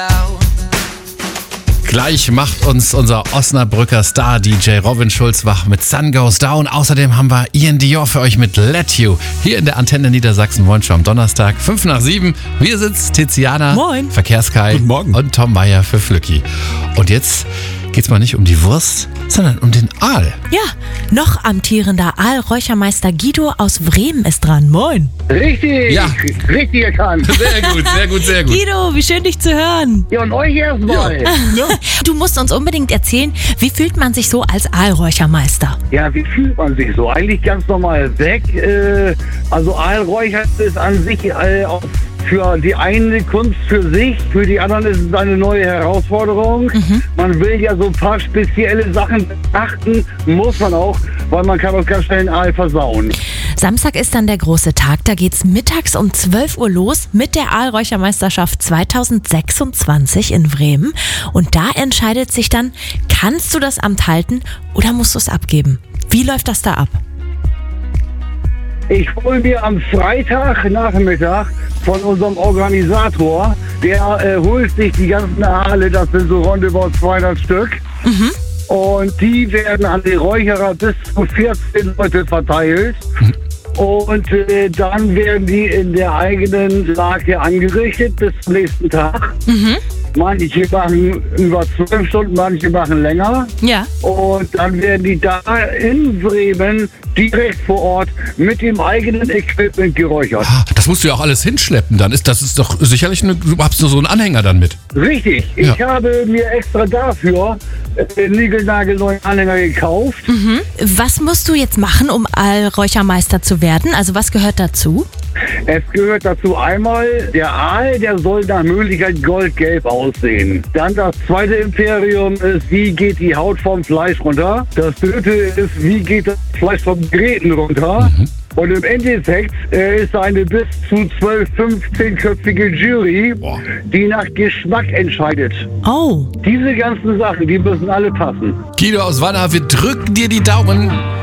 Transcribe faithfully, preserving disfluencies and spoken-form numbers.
Gleich macht uns unser Osnabrücker Star-D J Robin Schulz wach mit Sun Goes Down. Außerdem haben wir Ian Dior für euch mit Let You. Hier in der Antenne Niedersachsen. Moin schon am Donnerstag, fünf nach sieben. Wir sitzt Tiziana, Moin. Verkehrskai Guten Morgen. und Tom Meyer für Flücki. Und jetzt geht's mal nicht um die Wurst, sondern um den Aal. Ja, noch amtierender Aalräuchermeister Guido aus Bremen ist dran. Moin. Richtig, Ja. richtig erkannt. Sehr gut, sehr gut, sehr gut. Guido, wie schön dich zu hören. Ja, und euch erstmal. Ja. Du musst uns unbedingt erzählen, wie fühlt man sich so als Aalräuchermeister? ja, wie fühlt man sich so? Eigentlich ganz normal weg. Äh, also Aalräuchern ist an sich äh, auch für die eine Kunst für sich, für die anderen ist es eine neue Herausforderung. Mhm. Man will ja so ein paar spezielle Sachen beachten, muss man auch, weil man kann auch ganz schnell einen Aal versauen. Samstag ist dann der große Tag, da geht's mittags um zwölf Uhr los mit der Aalräuchermeisterschaft zweitausendsechsundzwanzig in Bremen. Und da entscheidet sich dann, kannst du das Amt halten oder musst du es abgeben? Wie läuft das da ab? Ich hole mir am Freitagnachmittag von unserem Organisator, der äh, holt sich die ganzen Aale, das sind so roundabout zweihundert Stück. Mhm. Und die werden an die Räucherer bis zu vierzehn Leute verteilt. Und äh, dann werden die in der eigenen Lage angerichtet bis zum nächsten Tag. Mhm. Manche machen über zwölf Stunden, manche machen länger. Ja. Und dann werden die da in Bremen direkt vor Ort mit dem eigenen Equipment geräuchert. Ah, das musst du ja auch alles hinschleppen dann. Ist, das ist doch sicherlich, eine, du hast so einen Anhänger dann mit. Richtig. Ich Ja. habe mir extra dafür einen niegelnagelneuen Anhänger gekauft. Mhm. Was musst du jetzt machen, um Aalräuchermeister zu werden? Also was gehört dazu? Es gehört dazu einmal, der Aal, der soll nach Möglichkeit goldgelb aussehen. Dann das zweite Imperium ist, wie geht die Haut vom Fleisch runter. Das dritte ist, wie geht das Fleisch vom Gräten runter. Mhm. Und im Endeffekt äh, ist eine bis zu zwölf, fünfzehnköpfige Jury, Boah. die nach Geschmack entscheidet. Oh. Diese ganzen Sachen, die müssen alle passen. Guido aus Wanner, wir drücken dir die Daumen.